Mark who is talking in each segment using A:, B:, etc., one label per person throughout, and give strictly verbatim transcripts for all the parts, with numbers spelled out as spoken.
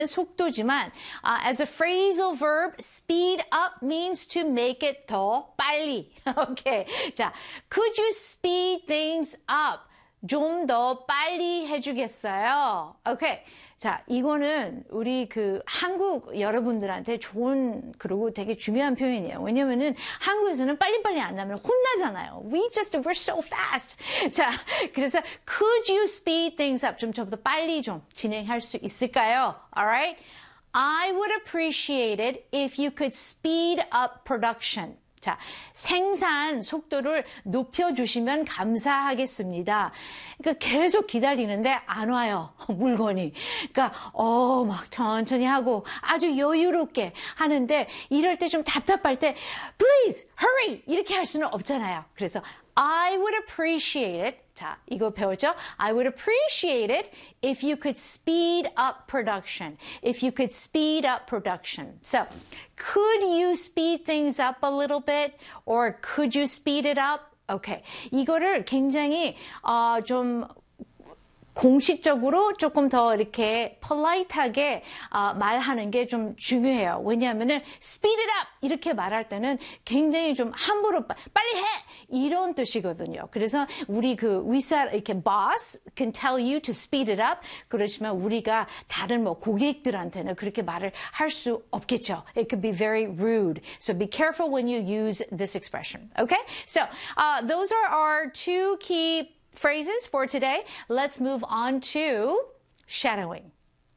A: 속도지만 uh, as a phrasal verb, speed up means to make it 더 빨리. Okay. 자, could you speed things up? 좀 더 빨리 해주겠어요? Okay. 자, 이거는 우리 그 한국 여러분들한테 좋은 그리고 되게 중요한 표현이에요. 왜냐면은 한국에서는 빨리빨리 안 하면 혼나잖아요. We just, we're so fast. 자, 그래서 could you speed things up? 좀 더 빨리 좀 진행할 수 있을까요? Alright? I would appreciate it if you could speed up production. 자, 생산 속도를 높여주시면 감사하겠습니다. 그러니까 계속 기다리는데 안 와요, 물건이. 그러니까, 어, 막 천천히 하고 아주 여유롭게 하는데 이럴 때 좀 답답할 때, please, hurry! 이렇게 할 수는 없잖아요. 그래서 I would appreciate it. 자, 이거 배웠죠? I would appreciate it if you could speed up production. If you could speed up production. So, could you speed things up a little bit? Or could you speed it up? Okay. 이거를 굉장히 어, 좀 공식적으로 조금 더 이렇게 polite하게 어, 말하는 게 좀 중요해요. 왜냐하면은 speed it up 이렇게 말할 때는 굉장히 좀 함부로 빨리 해 이런 뜻이거든요. 그래서 우리 그 위사 이렇게 boss can tell you to speed it up. 그렇지만 우리가 다른 뭐 고객들한테는 그렇게 말을 할 수 없겠죠. It could be very rude. So be careful when you use this expression. Okay? So uh, those are our two key phrases for today. Let's move on to shadowing.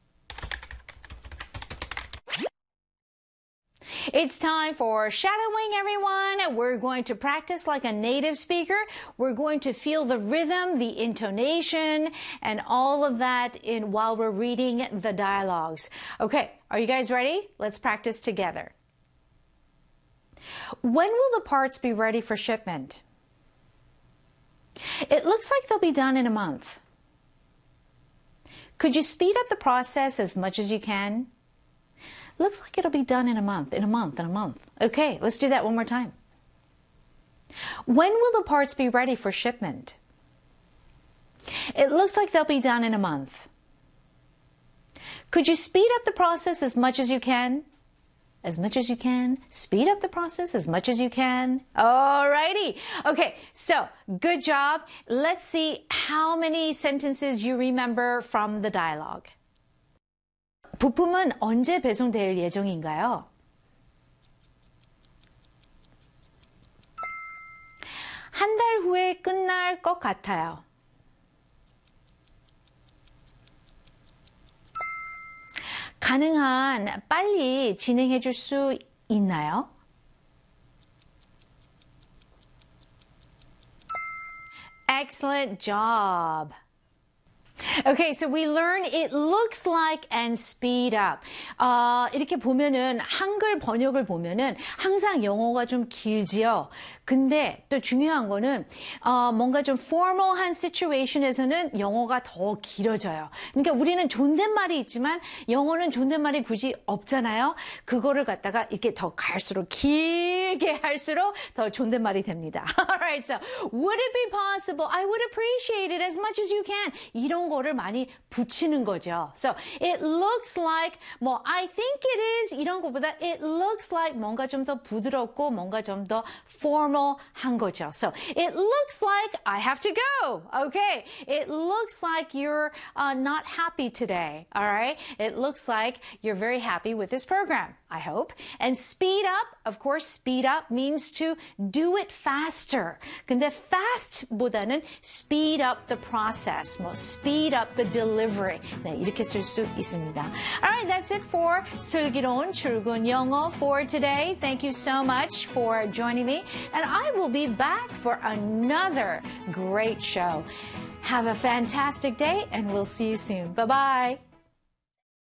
A: It's time for shadowing, everyone. We're going to practice like a native speaker. We're going to feel the rhythm, the intonation, and all of that in while we're reading the dialogues. Okay, are you guys ready? Let's practice together. When will the parts be ready for shipment? It looks like they'll be done in a month. Could you speed up the process as much as you can? Looks like it'll be done in a month, in a month, in a month. Okay, let's do that one more time. When will the parts be ready for shipment? It looks like they'll be done in a month. Could you speed up the process as much as you can? As much as you can. Speed up the process as much as you can. Alrighty. Okay, so good job. Let's see how many sentences you remember from the dialogue. 부품은 언제 배송될 예정인가요? 한 달 후에 끝날 것 같아요. 가능한 빨리 진행해 줄 수 있나요? Excellent job. Okay, so we learn it looks like and speed up. 어, 이렇게 보면은 한글 번역을 보면은 항상 영어가 좀 길지요. 근데 또 중요한 거는 어, 뭔가 좀 formal한 situation에서는 영어가 더 길어져요. 그러니까 우리는 존댓말이 있지만 영어는 존댓말이 굳이 없잖아요. 그거를 갖다가 이렇게 더 갈수록 길게 할수록 더 존댓말이 됩니다. Alright, so would it be possible? I would appreciate it as much as you can. 이런 거를 많이 붙이는 거죠. So it looks like 뭐 I think it is 이런 거보다 it looks like 뭔가 좀 더 부드럽고 뭔가 좀 더 formal한 거죠. So it looks like I have to go. Okay. It looks like you're uh, not happy today. All right. It looks like you're very happy with this program. I hope. And speed up, of course, speed up means to do it faster. 근데 fast보다는 speed up the process, 뭐 speed up the delivery. 네, 이렇게 쓸 수 있습니다. Alright, that's it for 슬기로운 출근 영어 for today. Thank you so much for joining me. And I will be back for another great show. Have a fantastic day and we'll see you soon. Bye-bye.